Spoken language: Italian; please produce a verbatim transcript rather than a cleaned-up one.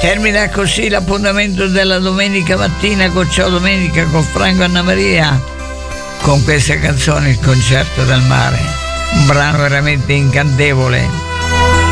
Termina così l'appuntamento della domenica mattina con Ciao Domenica con Franco e Anna Maria, con questa canzone, Il concerto del mare, un brano veramente incantevole.